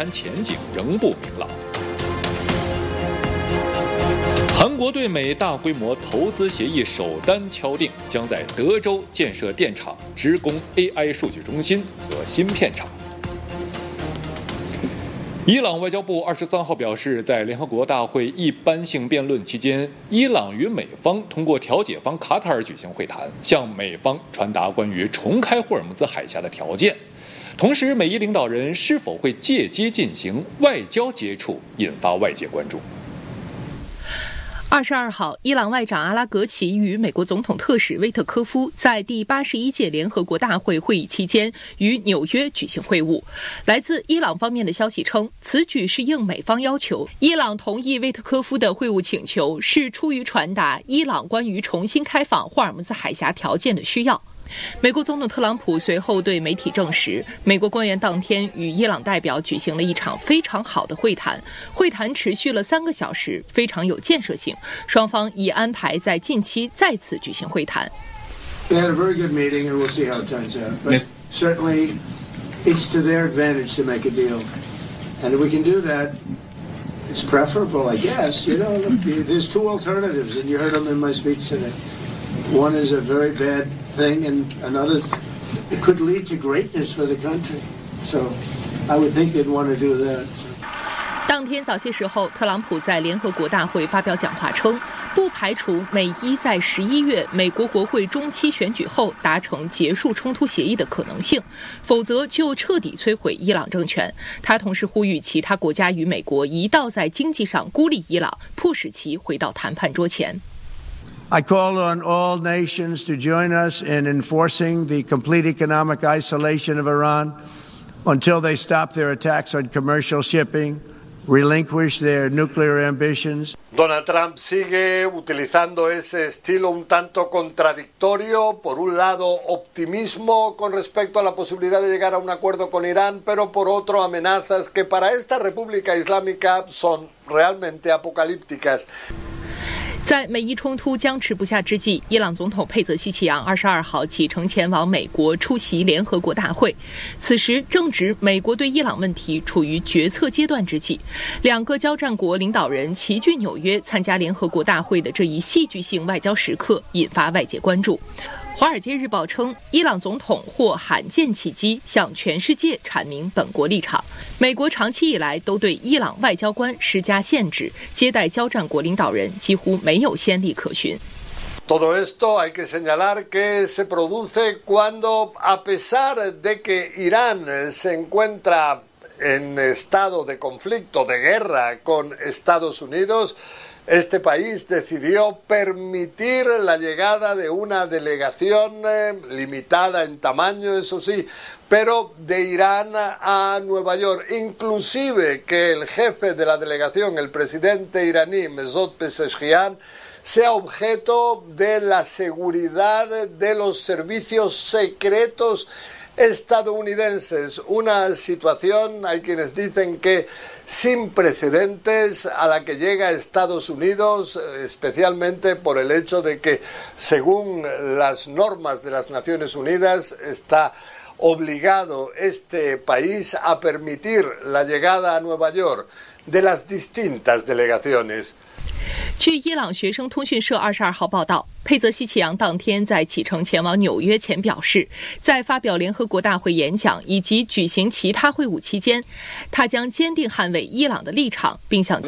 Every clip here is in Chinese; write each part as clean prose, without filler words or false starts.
谈前景仍不明朗。韩国对美大规模投资协议首单敲定，将在德州建设电厂，直供 AI 数据中心和芯片厂。伊朗外交部23号表示，在联合国大会一般性辩论期间，伊朗与美方通过调解方卡塔尔举行会谈，向美方传达关于重开霍尔木兹海峡的条件。同时，美伊领导人是否会借机进行外交接触，引发外界关注。 22号，伊朗外长阿拉格齐与美国总统特使威特科夫在第81届联合国大会会议期间于纽约举行会晤。来自伊朗方面的消息称，此举是应美方要求，伊朗同意威特科夫的会晤请求是出于传达伊朗关于重新开放霍尔木兹海峡条件的需要。美国总统特朗普随后对媒体证实，美国官员当天与伊朗代表举行了一场非常好的会谈，会谈持续了3个小时，非常有建设性，双方已安排在近期再次举行会谈。 They had a very good meeting, and we'll see how it turns out. But certainly, it's to their advantage to make a deal, and if we can do that, it's preferable, I guess. You know, there's two alternatives, and you heard them in my speech today. One is a very bad thing, and another, it could lead to greatness for the country. So I would think they'd want to do that. 当天早些时候，特朗普在联合国大会发表讲话称，不排除美伊在11月美国国会中期选举后达成结束冲突协议的可能性，否则就彻底摧毁伊朗政权。他同时呼吁其他国家与美国一道在经济上孤立伊朗，迫使其回到谈判桌前。 I call on all nations to join us in enforcing the complete economic isolation of Iran until they stop their attacks on commercial shipping, relinquish their nuclear ambitions. Donald Trump sigue utilizando ese estilo un tanto contradictorio. Por un lado, optimismo con respecto a la posibilidad de llegar a un acuerdo con Irán, pero por otro, amenazas que para esta República Islámica son realmente apocalípticas. 在美伊冲突僵持不下之际，伊朗总统佩泽西奇扬22号启程前往美国出席联合国大会。此时正值美国对伊朗问题处于决策阶段之际，两个交战国领导人齐聚纽约参加联合国大会的这一戏剧性外交时刻，引发外界关注。《华尔街日报》称，伊朗总统或罕见契机向全世界阐明本国立场。美国长期以来都对伊朗外交官施加限制，接待交战国领导人几乎没有先例可循。 Todo esto hay que señalar que se produce cuando, a pesar de que Irán se encuentra en estado de conflicto, de guerra con Estados Unidos,Este país decidió permitir la llegada de una delegación limitada en tamaño, eso sí, pero de Irán a Nueva York. Inclusive que el jefe de la delegación, el presidente iraní Mesut Pezeshkian, sea objeto de la seguridad de los servicios secretos estadounidenses. Una situación, hay quienes dicen que sin precedentes, a la que llega Estados Unidos, especialmente por el hecho de que, según las normas de las Naciones Unidas, está obligado este país a permitir la llegada a Nueva York de las distintas delegaciones. 据伊朗学生通讯社22号报道，佩泽西奇扬当天在启程前往纽约前表示，在发表联合国大会演讲以及举行其他会晤期间，他将坚定捍卫伊朗的立场，并向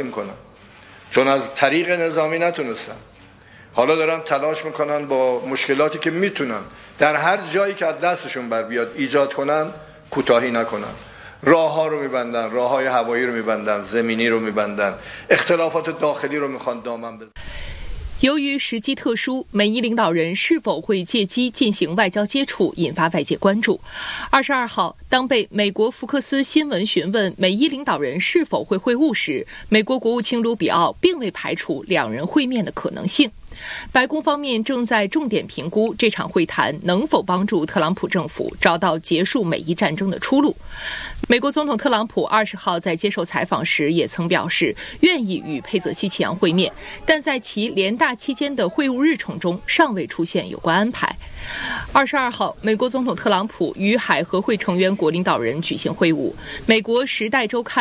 چون از طریق نظامی نتونستن حالا دارن تلاش میکنن با مشکلاتی که میتونن در هر جایی که از دستشون بر بیاد ایجاد کنن کوتاهی نکنن راه‌ها رو می‌بندن، راه‌های هوایی رو می‌بندن، زمینی رو می‌بندن، اختلافات داخلی رو می‌خوان دامن بزنن。 由于时机特殊，美伊领导人是否会借机进行外交接触，引发外界关注。22号，当被美国福克斯新闻询问美伊领导人是否会会晤时，美国国务卿卢比奥并未排除两人会面的可能性。白宫方面正在重点评估这场会谈能否帮助特朗普政府找到结束美伊战争的出路。美国总统特朗普20号在接受采访时也曾表示愿意与佩泽西奇扬会面，但在其联大期间的会晤日程中尚未出现有关安排。22号，美国总统特朗普与海合会成员国领导人举行会晤。美国《时代周刊》